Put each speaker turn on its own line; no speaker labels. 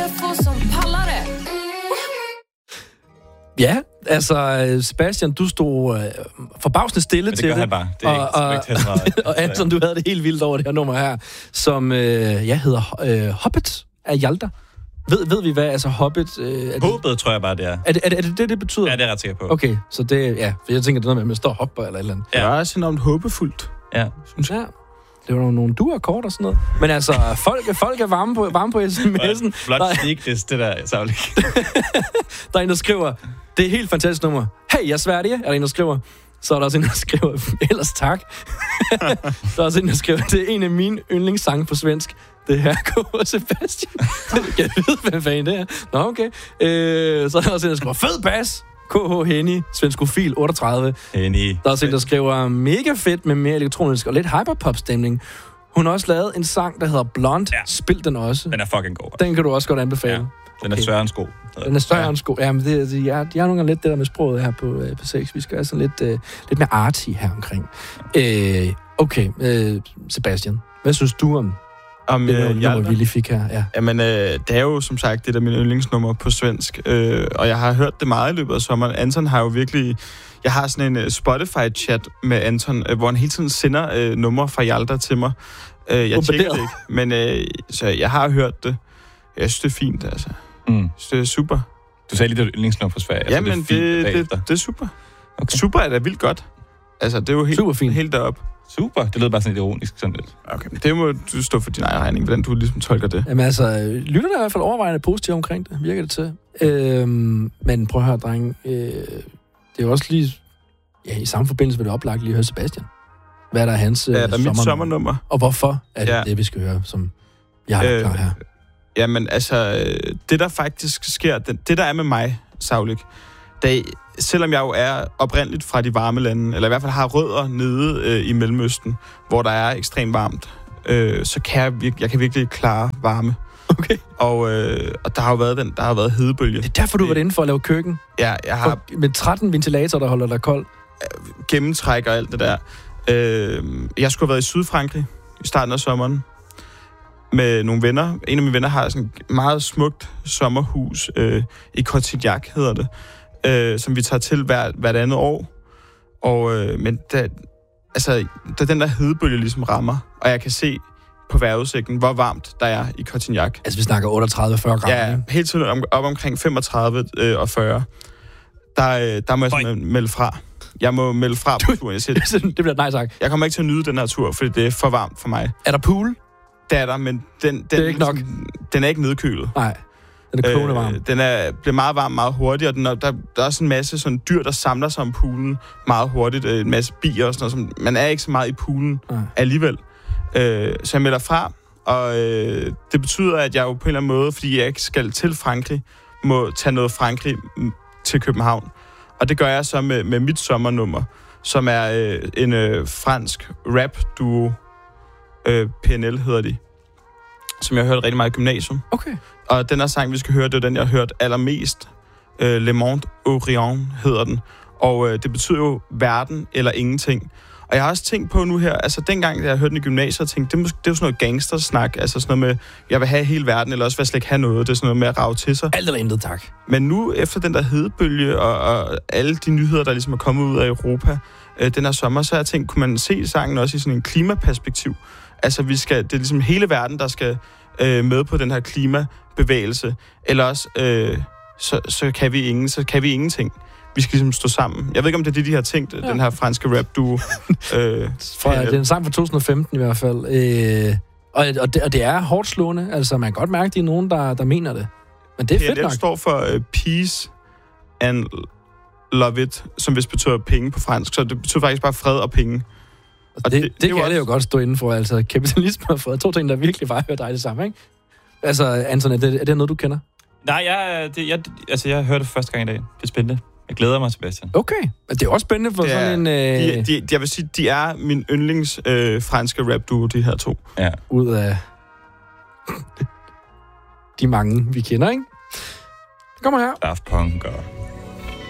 CFO som pallare.
Ja, altså Sebastian, du stod forbavsende stille til det.
Det gør han bare. Det er ikke
og Anton, du havde det helt vildt over det her nummer her, som hedder Hobbit af Hjalta. Ved vi hvad, altså Hobbit...
Håbet, tror jeg bare, det er.
Er det betyder?
Ja, det er jeg ret sikker på.
Okay, så det, ja, for jeg tænker, det er noget med, at man står og hopper eller et eller andet.
Det var også enormt håbefuldt.
Ja.
Synes jeg. Det var nogle duer-kort og sådan noget. Men altså, folk er varme på sms'en.
Flot sneakdiss, det der, Savlik.
Der er en, der skriver, det er et helt fantastisk nummer. Hey, jeg er Sverige, er der en, der skriver. Så er der også en, der skriver, ellers tak. Der er også en, der skriver, det er en af mine yndlingssange på svensk. Det her K.H. Sebastian. Jeg ved, hvad fanden det er. Nå, okay. Så er der også en, der skriver, fed bas. K.H. Henny, svenskofil 38.
Henny.
Der er også en, der skriver, mega fedt med mere elektronisk og lidt hyperpop-stemning. Hun har også lavet en sang, der hedder Blonde. Ja. Spil den også.
Den er fucking god.
Den kan du også godt anbefale.
Ja. Den er større end sko.
Den er større end sko. Ja, men de har nogle gange lidt det der med sproget her på 6. Vi skal have sådan lidt mere arty her omkring. Okay, Sebastian, hvad synes du om det nummer, vi lige fik her? Ja.
Jamen, det er jo som sagt det der min yndlingsnummer på svensk, og jeg har hørt det meget i løbet af sommeren. Anton har jo virkelig... Jeg har sådan en Spotify-chat med Anton, hvor han hele tiden sender numre fra Hjalta til mig. Jeg tjekker det ikke, men så jeg har hørt det. Jeg synes, det er fint, altså. Det er super.
Du sagde lige, det er yndlingsnummer fra Sverige.
Jamen, det er super. Okay. Super er da vildt godt. Altså, det er jo helt,
super fint.
Helt deroppe.
Super. Det lyder bare sådan lidt ironisk, sådan lidt.
Okay, det må du stå for din egen regning, hvordan du ligesom tolker det.
Jamen altså, lytter der i hvert fald overvejende positivt omkring det, virker det til. Men prøv at høre, drenge. Det er jo også lige... Ja, i samme forbindelse vil det oplagt lige at høre Sebastian. Hvad er der hans
der er mit sommernummer.
Og hvorfor er det, vi skal høre, som jeg har klar her?
Jamen altså, det der faktisk sker, det der er med mig, Savlik, selvom jeg jo er oprindeligt fra de varme lande, eller i hvert fald har rødder nede i Mellemøsten, hvor der er ekstremt varmt, så kan jeg kan virkelig klare varme.
Okay.
Og der har jo været hedebølge.
Det er derfor, du var inde for at lave køkken?
Ja, jeg har...
Med 13 ventilatorer, der holder dig kold?
Gennemtræk og alt det der. Jeg skulle have været i Sydfrankrig i starten af sommeren med nogle venner. En af mine venner har sådan et meget smukt sommerhus i Cotignac, hedder det, som vi tager til hvert andet år. Men da den der hedebølge ligesom rammer, og jeg kan se på vejrudsigten, hvor varmt der er i Cotignac.
Altså, vi snakker 38-40 grader.
Ja, helt tiden op omkring 35 og 40. Der må jeg melde fra. Jeg må melde fra på turen.
Det bliver nej tak.
Jeg kommer ikke til at nyde den her tur, fordi det er for varmt for mig.
Er der pool?
Det er der, men det
er ikke nok.
Den er ikke nedkølet.
Nej, den er kogende varm.
Den bliver meget varm meget hurtigt, og der er også en masse sådan dyr, der samler sig om poolen meget hurtigt. En masse bier og sådan noget. Man er ikke så meget i poolen alligevel. Så jeg melder fra, og det betyder, at jeg jo på en eller anden måde, fordi jeg ikke skal til Frankrig, må tage noget Frankrig til København. Og det gør jeg så med mit sommernummer, som er en fransk rap-duo. PNL hedder de. Som jeg har hørt rigtig meget i gymnasium.
Okay.
Og den her sang, vi skal høre, det er den, jeg har hørt allermest. Le Monde Orient hedder den. Og det betyder jo verden eller ingenting. Og jeg har også tænkt på nu her, altså dengang, jeg hørte den i gymnasiet, tænkte, det er jo sådan noget gangstersnak, altså sådan noget med, jeg vil have hele verden, eller også vil jeg slet ikke have noget, det er sådan noget med at rage til sig.
Alt eller intet, tak.
Men nu, efter den der hedebølge, og alle de nyheder, der ligesom er kommet ud af Europa den her sommer, så har jeg tænkt, kunne man se sangen også i sådan en klimaperspektiv? Altså, det er ligesom hele verden, der skal med på den her klimabevægelse, eller også, så kan vi ingenting. Vi skal ligesom stå sammen. Jeg ved ikke, om det er de har tænkt, den her franske rap-duo.
Det er en sang fra 2015 i hvert fald. Og det er hårdt slående. Altså, man kan godt mærke, at de er nogen, der mener det. Men det er fedt nok.
Det står for Peace and Love It, som vist betyder penge på fransk. Så det betyder faktisk bare fred og penge.
Og det kan alle jo godt stå inden for. Altså, kapitalisme og fred. 2 ting, der virkelig bare hører dig det samme, ikke? Altså, Anton, er det noget, du kender?
Nej, jeg hørte det første gang i dag. Det er spændende. Jeg glæder mig, Sebastian.
Okay, men det er også spændende for sådan en...
Jeg vil sige, de er min yndlings franske rap-duo, de her 2.
Ja.
Ud af de mange, vi kender, ikke? Det kommer her.
Daft Punk og